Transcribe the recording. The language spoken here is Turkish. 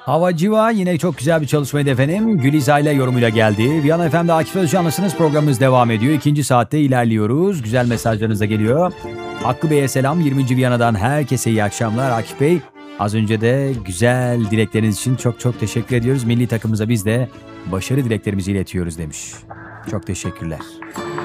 Hava Civa yine çok güzel bir çalışmaydı efendim. Güliza ile yorumuyla geldi. Viyana FM'de Akif Özcanlısınız. Programımız devam ediyor. İkinci saatte ilerliyoruz. Güzel mesajlarınız da geliyor. Hakkı Bey'e selam. 20. Viyana'dan herkese iyi akşamlar. Akif Bey, az önce de güzel dilekleriniz için çok çok teşekkür ediyoruz. Milli takımımıza biz de başarı dileklerimizi iletiyoruz demiş. Çok teşekkürler.